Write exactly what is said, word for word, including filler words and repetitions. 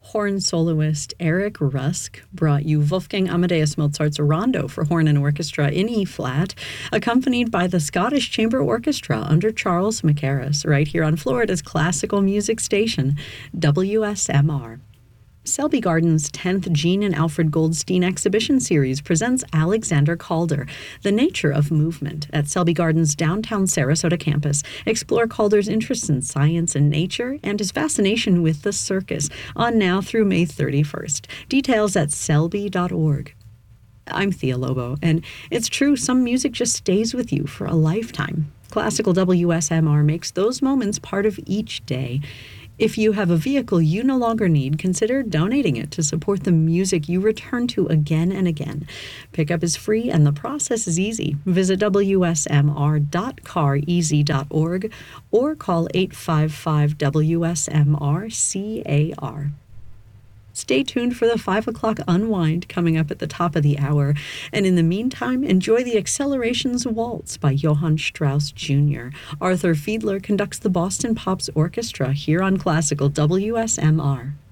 Horn soloist Eric Rusk brought you Wolfgang Amadeus Mozart's Rondo for horn and orchestra in E-flat, accompanied by the Scottish Chamber Orchestra under Charles Mackerras, right here on Florida's classical music station, W S M R. Selby Garden's tenth Jean and Alfred Goldstein exhibition series presents Alexander Calder, The Nature of Movement, at Selby Garden's downtown Sarasota campus. Explore Calder's interest in science and nature and his fascination with the circus, on now through May thirty-first. Details at selby dot org. I'm Thea Lobo, and it's true, some music just stays with you for a lifetime. Classical W S M R makes those moments part of each day. If you have a vehicle you no longer need, consider donating it to support the music you return to again and again. Pickup is free and the process is easy. Visit w s m r dot car easy dot org or call eight five five W S M R C A R. Stay tuned for the five o'clock Unwind coming up at the top of the hour. And in the meantime, enjoy the Accelerations Waltz by Johann Strauss Junior Arthur Fiedler conducts the Boston Pops Orchestra here on Classical W S M R.